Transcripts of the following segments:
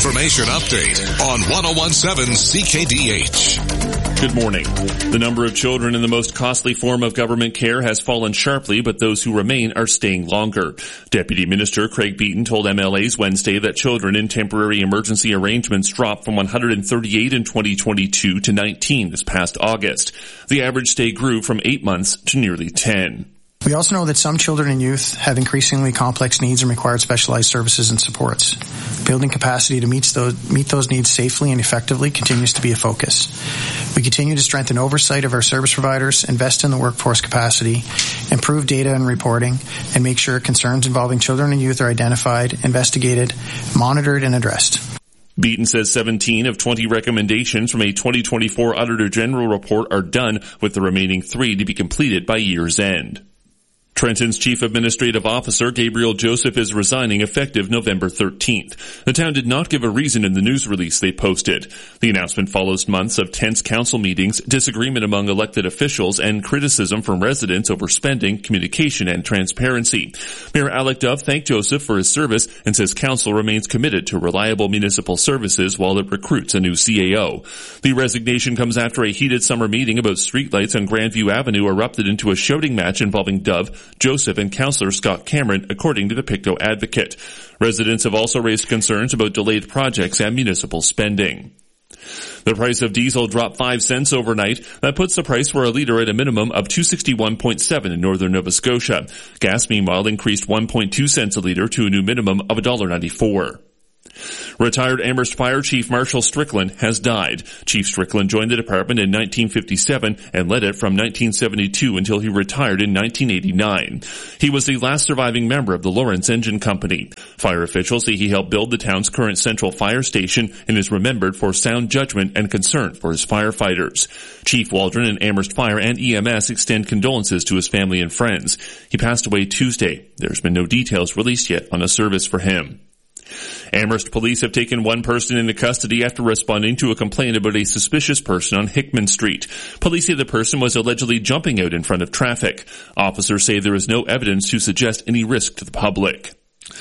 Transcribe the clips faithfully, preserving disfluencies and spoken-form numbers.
information update on one oh one seven C K D H. Good morning. The number of children in the most costly form of government care has fallen sharply, but those who remain are staying longer. Deputy Minister Craig Beaton told M L As Wednesday that children in temporary emergency arrangements dropped from one hundred thirty-eight in twenty twenty-two to nineteen this past August. The average stay grew from eight months to nearly ten. We also know that some children and youth have increasingly complex needs and require specialized services and supports. Building capacity to meet those, meet those needs safely and effectively continues to be a focus. We continue to strengthen oversight of our service providers, invest in the workforce capacity, improve data and reporting, and make sure concerns involving children and youth are identified, investigated, monitored, and addressed. Beaton says seventeen of twenty recommendations from a twenty twenty-four Auditor General report are done, with the remaining three to be completed by year's end. Trenton's Chief Administrative Officer, Gabriel Joseph, is resigning effective November thirteenth. The town did not give a reason in the news release they posted. The announcement follows months of tense council meetings, disagreement among elected officials, and criticism from residents over spending, communication, and transparency. Mayor Alec Dove thanked Joseph for his service and says council remains committed to reliable municipal services while it recruits a new C A O. The resignation comes after a heated summer meeting about streetlights on Grandview Avenue erupted into a shouting match involving Dove, Joseph, and Councillor Scott Cameron, according to the Pictou Advocate. Residents have also raised concerns about delayed projects and municipal spending. The price of diesel dropped five cents overnight. That puts the price for a litre at a minimum of two sixty-one point seven in northern Nova Scotia. Gas, meanwhile, increased one point two cents a litre to a new minimum of one dollar ninety-four. Retired Amherst Fire Chief Marshall Strickland has died. Chief Strickland joined the department in nineteen fifty-seven and led it from nineteen seventy-two until he retired in nineteen eighty-nine. He was the last surviving member of the Lawrence Engine Company. Fire officials say he helped build the town's current central fire station and is remembered for sound judgment and concern for his firefighters. Chief Waldron and Amherst Fire and E M S extend condolences to his family and friends. He passed away Tuesday. There's been no details released yet on a service for him. Amherst police have taken one person into custody after responding to a complaint about a suspicious person on Hickman Street. Police say the person was allegedly jumping out in front of traffic. Officers say there is no evidence to suggest any risk to the public.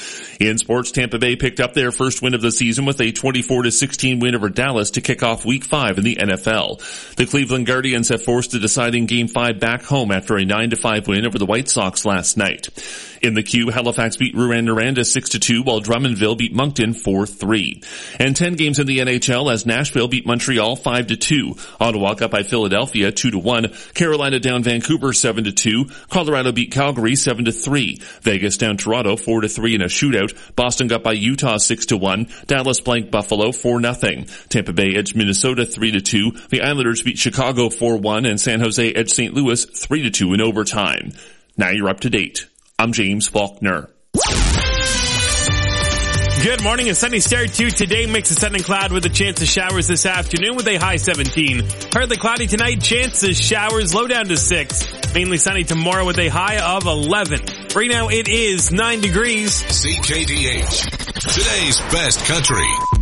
In sports, Tampa Bay picked up their first win of the season with a twenty-four to sixteen win over Dallas to kick off week five in the N F L. The Cleveland Guardians have forced a deciding game five back home after a nine to five win over the White Sox last night. In the Q, Halifax beat Rouyn-Noranda six to two, while Drummondville beat Moncton four three. And ten games in the N H L as Nashville beat Montreal five to two. Ottawa got by Philadelphia two to one. Carolina down Vancouver seven to two. Colorado beat Calgary seven to three. Vegas down Toronto four to three in a shootout. Boston got by Utah six to one. Dallas blanked Buffalo four nothing. Tampa Bay edged Minnesota three to two. The Islanders beat Chicago four one, and San Jose edged Saint Louis three to two in overtime. Now you're up to date. I'm James Faulkner. Good morning. A sunny start to today. Mix of sun and cloud with a chance of showers this afternoon with a high seventeen. Partly cloudy tonight. Chance of showers. Low down to six. Mainly sunny tomorrow with a high of eleven. Right now it is nine degrees. C K D H. Today's best country.